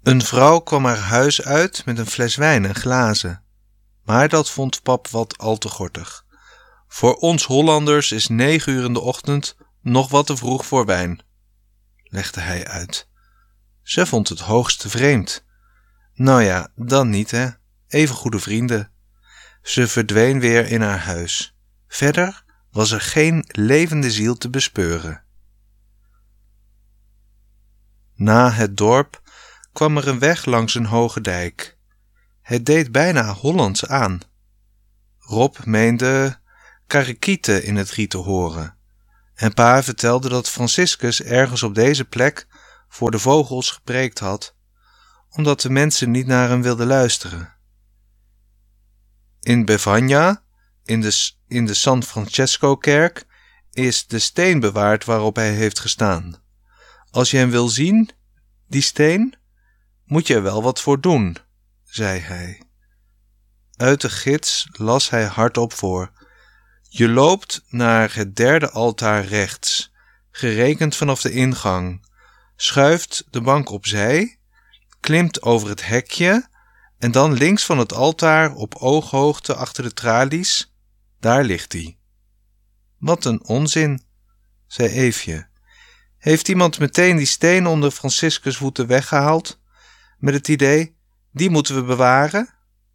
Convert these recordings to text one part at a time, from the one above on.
Een vrouw kwam haar huis uit met een fles wijn en glazen, maar dat vond pap wat al te gortig. Voor ons Hollanders is 9 uur in de ochtend nog wat te vroeg voor wijn, legde hij uit. Ze vond het hoogst vreemd. Nou ja, dan niet, hè. Even goede vrienden. Ze verdween weer in haar huis. Verder was er geen levende ziel te bespeuren. Na het dorp kwam er een weg langs een hoge dijk. Het deed bijna Hollands aan. Rob meende karakieten in het riet te horen. En pa vertelde dat Franciscus ergens op deze plek voor de vogels gepreekt had, omdat de mensen niet naar hem wilden luisteren. In Bevagna, in de San Francesco-kerk, is de steen bewaard waarop hij heeft gestaan. Als je hem wil zien, die steen, moet je er wel wat voor doen, zei hij. Uit de gids las hij hardop voor. Je loopt naar het 3e altaar rechts, gerekend vanaf de ingang, schuift de bank opzij, klimt over het hekje en dan links van het altaar op ooghoogte achter de tralies, daar ligt hij. Wat een onzin, zei Eefje. Heeft iemand meteen die steen onder Franciscus' voeten weggehaald, met het idee, die moeten we bewaren?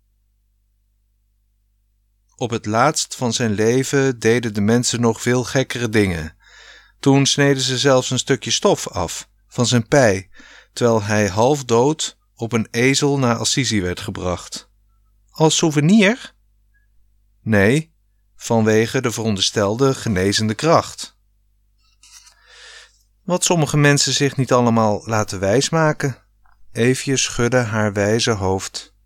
Op het laatst van zijn leven deden de mensen nog veel gekkere dingen. Toen sneden ze zelfs een stukje stof af van zijn pij, terwijl hij half dood op een ezel naar Assisi werd gebracht. Als souvenir? Nee, vanwege de veronderstelde genezende kracht. Wat sommige mensen zich niet allemaal laten wijsmaken. Eefje schudde haar wijze hoofd.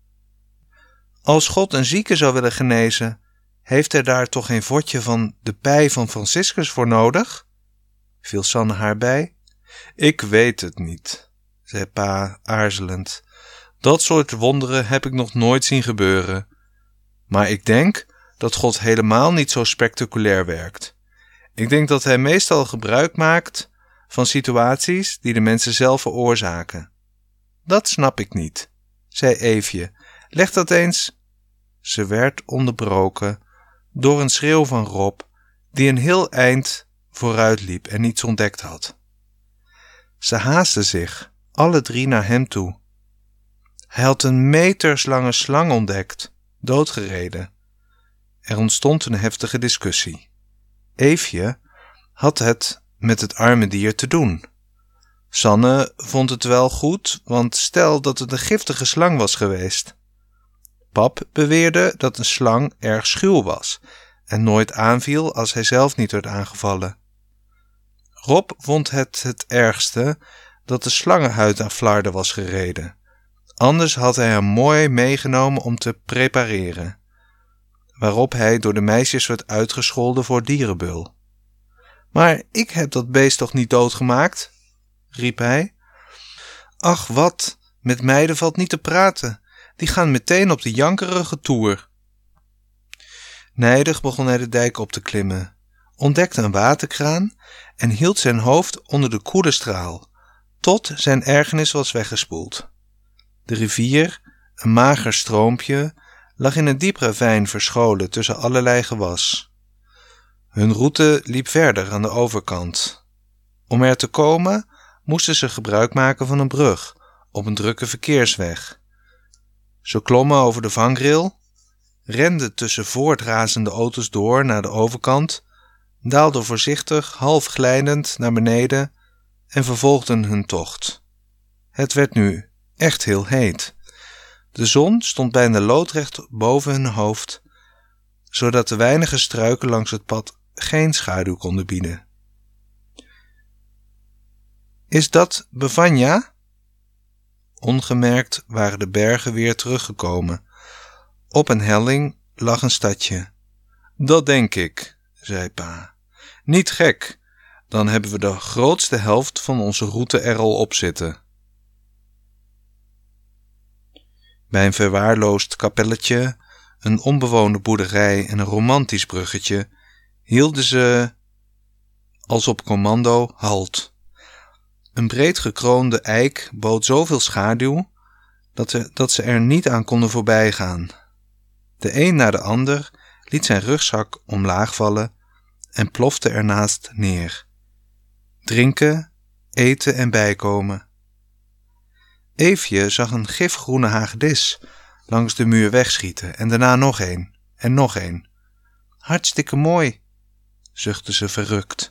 Als God een zieke zou willen genezen, heeft hij daar toch geen vodje van de pij van Franciscus voor nodig? Viel Sanne haar bij. Ik weet het niet, zei pa aarzelend. Dat soort wonderen heb ik nog nooit zien gebeuren. Maar ik denk dat God helemaal niet zo spectaculair werkt. Ik denk dat hij meestal gebruik maakt van situaties die de mensen zelf veroorzaken. Dat snap ik niet, zei Eefje. Leg dat eens. Ze werd onderbroken door een schreeuw van Rob, die een heel eind vooruit liep en niets ontdekt had. Ze haastten zich, alle 3 naar hem toe. Hij had een meterslange slang ontdekt, doodgereden. Er ontstond een heftige discussie. Eefje had het met het arme dier te doen. Sanne vond het wel goed, want stel dat het een giftige slang was geweest. Pap beweerde dat een slang erg schuw was en nooit aanviel als hij zelf niet werd aangevallen. Rob vond het ergste dat de slangenhuid aan Flarden was gereden. Anders had hij hem mooi meegenomen om te prepareren, waarop hij door de meisjes werd uitgescholden voor dierenbeul. Maar ik heb dat beest toch niet doodgemaakt? Riep hij. Ach wat, met meiden valt niet te praten. Die gaan meteen op de jankerige toer. Nijdig begon hij de dijk op te klimmen, ontdekte een waterkraan en hield zijn hoofd onder de koele straal, tot zijn ergernis was weggespoeld. De rivier, een mager stroompje, lag in een diep ravijn verscholen tussen allerlei gewas. Hun route liep verder aan de overkant. Om er te komen moesten ze gebruik maken van een brug op een drukke verkeersweg. Ze klommen over de vangrail, renden tussen voortrazende auto's door naar de overkant, daalden voorzichtig, half glijdend naar beneden en vervolgden hun tocht. Het werd nu echt heel heet. De zon stond bijna loodrecht boven hun hoofd, zodat de weinige struiken langs het pad geen schaduw konden bieden. Is dat Bevagna? Ongemerkt waren de bergen weer teruggekomen. Op een helling lag een stadje. Dat denk ik, zei pa. Niet gek, dan hebben we de grootste helft van onze route er al op zitten. Bij een verwaarloosd kapelletje, een onbewoonde boerderij en een romantisch bruggetje hielden ze als op commando halt. Een breed gekroonde eik bood zoveel schaduw dat ze er niet aan konden voorbij gaan. De een na de ander liet zijn rugzak omlaag vallen en plofte ernaast neer. Drinken, eten en bijkomen. Eefje zag een gifgroene hagedis langs de muur wegschieten en daarna nog een en nog een. Hartstikke mooi, zuchtte ze verrukt.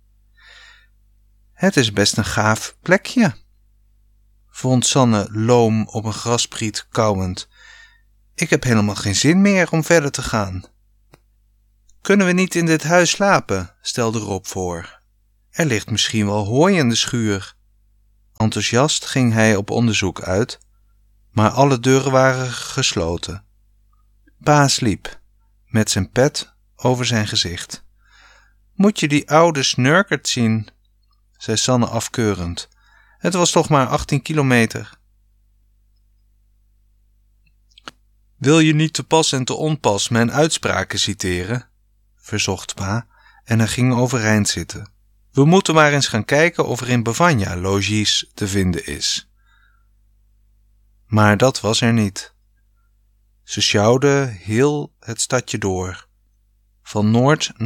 Het is best een gaaf plekje, vond Sanne loom op een graspriet kauwend. Ik heb helemaal geen zin meer om verder te gaan. Kunnen we niet in dit huis slapen, stelde Rob voor. Er ligt misschien wel hooi in de schuur. Enthousiast ging hij op onderzoek uit, maar alle deuren waren gesloten. Pa sliep, met zijn pet over zijn gezicht. Moet je die oude snurkert zien, zei Sanne afkeurend. Het was toch maar 18 kilometer. Wil je niet te pas en te onpas mijn uitspraken citeren? Verzocht pa en hij ging overeind zitten. We moeten maar eens gaan kijken of er in Bavanja logies te vinden is. Maar dat was er niet. Ze sjouwden heel het stadje door, van noord